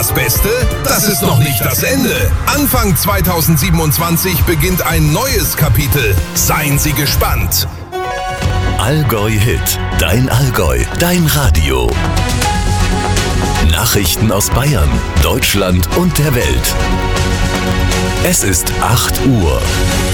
Das Beste, das ist noch nicht das Ende. Anfang 2027 beginnt ein neues Kapitel. Seien Sie gespannt. Allgäu Hit, dein Allgäu, dein Radio. Nachrichten aus Bayern, Deutschland und der Welt. Es ist 8 Uhr.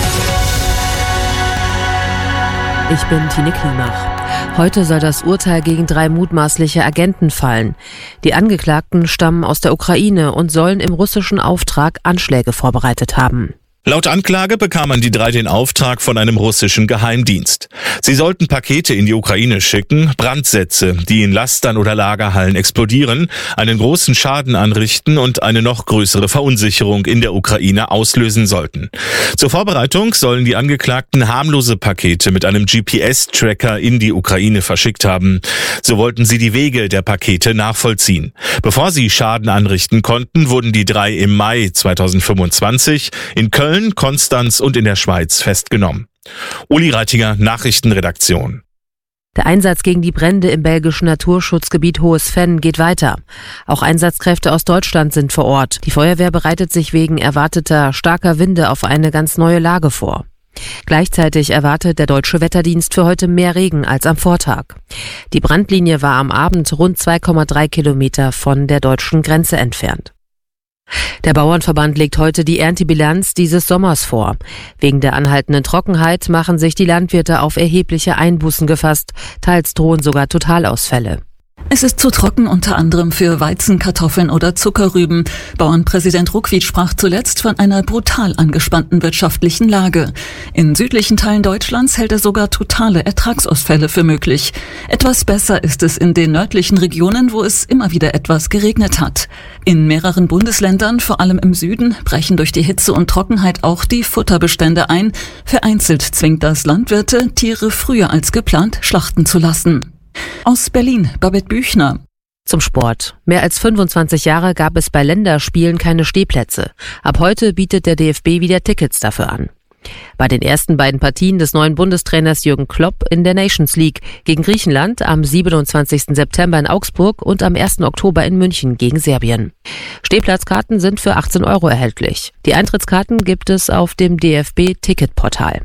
Ich bin Tine Klimach. Heute soll das Urteil gegen 3 mutmaßliche Agenten fallen. Die Angeklagten stammen aus der Ukraine und sollen im russischen Auftrag Anschläge vorbereitet haben. Laut Anklage bekamen die 3 den Auftrag von einem russischen Geheimdienst. Sie sollten Pakete in die Ukraine schicken, Brandsätze, die in Lastern oder Lagerhallen explodieren, einen großen Schaden anrichten und eine noch größere Verunsicherung in der Ukraine auslösen sollten. Zur Vorbereitung sollen die Angeklagten harmlose Pakete mit einem GPS-Tracker in die Ukraine verschickt haben. So wollten sie die Wege der Pakete nachvollziehen. Bevor sie Schaden anrichten konnten, wurden die 3 im Mai 2025 in Köln, Konstanz und in der Schweiz festgenommen. Uli Reitinger, Nachrichtenredaktion. Der Einsatz gegen die Brände im belgischen Naturschutzgebiet Hohes Venn geht weiter. Auch Einsatzkräfte aus Deutschland sind vor Ort. Die Feuerwehr bereitet sich wegen erwarteter starker Winde auf eine ganz neue Lage vor. Gleichzeitig erwartet der Deutsche Wetterdienst für heute mehr Regen als am Vortag. Die Brandlinie war am Abend rund 2,3 Kilometer von der deutschen Grenze entfernt. Der Bauernverband legt heute die Erntebilanz dieses Sommers vor. Wegen der anhaltenden Trockenheit machen sich die Landwirte auf erhebliche Einbußen gefasst, teils drohen sogar Totalausfälle. Es ist zu trocken, unter anderem für Weizen, Kartoffeln oder Zuckerrüben. Bauernpräsident Ruckwied sprach zuletzt von einer brutal angespannten wirtschaftlichen Lage. In südlichen Teilen Deutschlands hält er sogar totale Ertragsausfälle für möglich. Etwas besser ist es in den nördlichen Regionen, wo es immer wieder etwas geregnet hat. In mehreren Bundesländern, vor allem im Süden, brechen durch die Hitze und Trockenheit auch die Futterbestände ein. Vereinzelt zwingt das Landwirte, Tiere früher als geplant schlachten zu lassen. Aus Berlin, Babette Büchner. Zum Sport. Mehr als 25 Jahre gab es bei Länderspielen keine Stehplätze. Ab heute bietet der DFB wieder Tickets dafür an. Bei den ersten beiden Partien des neuen Bundestrainers Jürgen Klopp in der Nations League gegen Griechenland am 27. September in Augsburg und am 1. Oktober in München gegen Serbien. Stehplatzkarten sind für 18 € erhältlich. Die Eintrittskarten gibt es auf dem DFB-Ticketportal.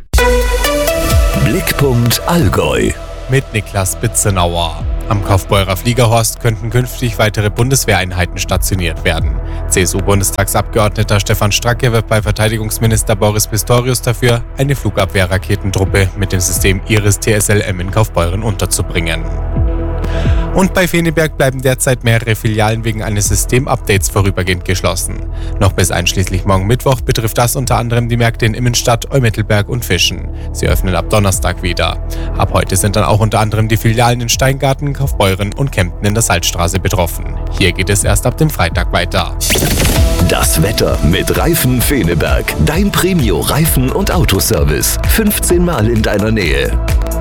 Blickpunkt Allgäu. Mit Niklas Bitzenauer. Am Kaufbeurer Fliegerhorst könnten künftig weitere Bundeswehreinheiten stationiert werden. CSU-Bundestagsabgeordneter Stefan Stracke wirbt bei Verteidigungsminister Boris Pistorius dafür, eine Flugabwehrraketentruppe mit dem System Iris-TSLM in Kaufbeuren unterzubringen. Und bei Feneberg bleiben derzeit mehrere Filialen wegen eines Systemupdates vorübergehend geschlossen. Noch bis einschließlich morgen Mittwoch betrifft das unter anderem die Märkte in Immenstadt, Eumittelberg und Fischen. Sie öffnen ab Donnerstag wieder. Ab heute sind dann auch unter anderem die Filialen in Steingarten, Kaufbeuren und Kempten in der Salzstraße betroffen. Hier geht es erst ab dem Freitag weiter. Das Wetter mit Reifen Feneberg. Dein Premio-Reifen- und Autoservice. 15 Mal in deiner Nähe.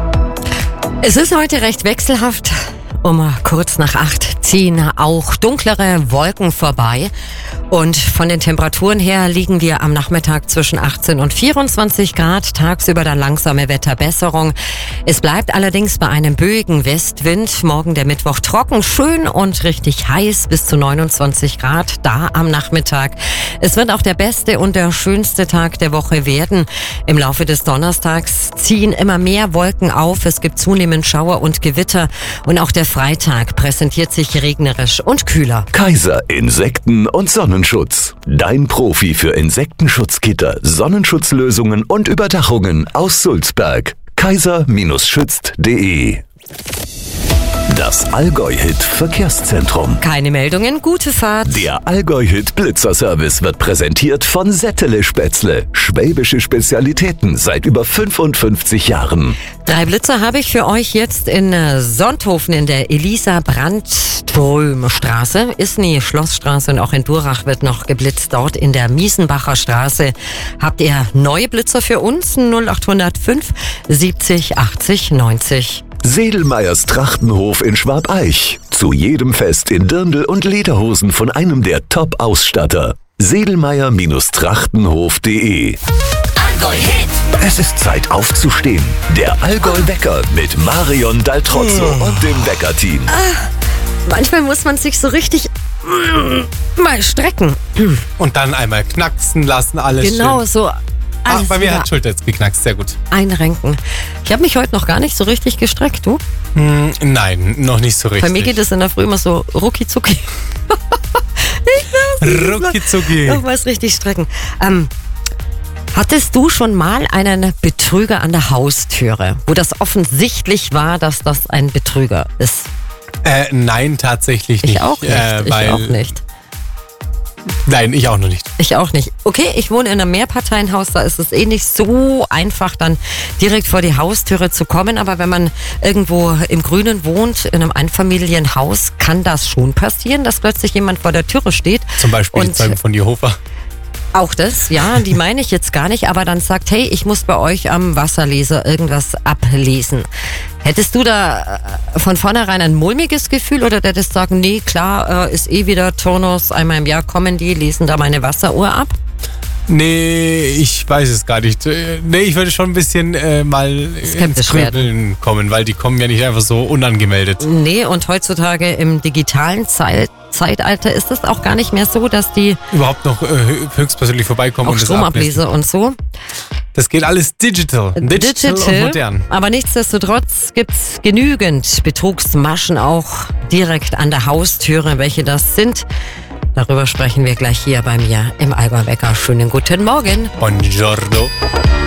Es ist heute recht wechselhaft. Um kurz nach 8 ziehen auch dunklere Wolken vorbei. Und von den Temperaturen her liegen wir am Nachmittag zwischen 18 und 24 Grad. Tagsüber dann langsame Wetterbesserung. Es bleibt allerdings bei einem böigen Westwind. Morgen der Mittwoch trocken, schön und richtig heiß bis zu 29 Grad da am Nachmittag. Es wird auch der beste und der schönste Tag der Woche werden. Im Laufe des Donnerstags ziehen immer mehr Wolken auf. Es gibt zunehmend Schauer und Gewitter. Und auch der Freitag präsentiert sich regnerisch und kühler. Kaiser Insekten- und Sonnenschutz. Dein Profi für Insektenschutzgitter, Sonnenschutzlösungen und Überdachungen aus Sulzberg. kaiser-schützt.de. Das Allgäu-Hit-Verkehrszentrum. Keine Meldungen, gute Fahrt. Der Allgäu-Hit-Blitzerservice wird präsentiert von Settele Spätzle. Schwäbische Spezialitäten seit über 55 Jahren. 3 Blitzer habe ich für euch jetzt in Sonthofen in der Elisa-Brandström-Straße, Isny-Schlossstraße und auch in Durach wird noch geblitzt. Dort in der Miesenbacher Straße habt ihr neue Blitzer für uns. 0805 70 80 90. Sedelmeyers Trachtenhof in Schwabeich. Zu jedem Fest in Dirndl und Lederhosen von einem der Top-Ausstatter. Sedelmeyer-Trachtenhof.de. Allgäu Hit. Es ist Zeit aufzustehen. Der Allgäu-Wecker mit Marion Daltrozzo und dem Weckerteam. Manchmal muss man sich so richtig mal strecken. Und dann einmal knacksen lassen, alles Genau schön. so. Alles Bei mir wieder hat Schulter jetzt geknackst, sehr gut. einrenken. Ich habe mich heute noch gar nicht so richtig gestreckt, du? Nein, noch nicht so richtig. Bei mir geht es in der Früh immer so rucki-zucki. Rucki-zucki. Nochmals richtig strecken. Hattest du schon mal einen Betrüger an der Haustüre, wo das offensichtlich war, dass das ein Betrüger ist? Nein, tatsächlich nicht. Ich auch nicht. Ich auch nicht. Nein, ich auch noch nicht. Ich auch nicht. Okay, ich wohne in einem Mehrparteienhaus, da ist es nicht so einfach, dann direkt vor die Haustüre zu kommen. Aber wenn man irgendwo im Grünen wohnt, in einem Einfamilienhaus, kann das schon passieren, dass plötzlich jemand vor der Türe steht. Zum Beispiel die Und Zeugen von Jehova. auch das, ja, die meine ich jetzt gar nicht, aber dann sagt, hey, ich muss bei euch am Wasserleser irgendwas ablesen. Hättest du da von vornherein ein mulmiges Gefühl oder hättest du sagen, nee, klar, ist wieder Turnus, einmal im Jahr kommen die, lesen da meine Wasseruhr ab? Nee, ich weiß es gar nicht. Nee, ich würde schon ein bisschen mal ins Grübeln kommen, weil die kommen ja nicht einfach so unangemeldet. Nee, und heutzutage im digitalen Zeitalter ist es auch gar nicht mehr so, dass die überhaupt noch höchstpersönlich vorbeikommen auch und das Stromablese und so. Das geht alles digital und modern. Aber nichtsdestotrotz gibt's genügend Betrugsmaschen auch direkt an der Haustüre. Welche das sind, darüber sprechen wir gleich hier bei mir im Allgäu Wecker. Schönen guten Morgen. Buongiorno.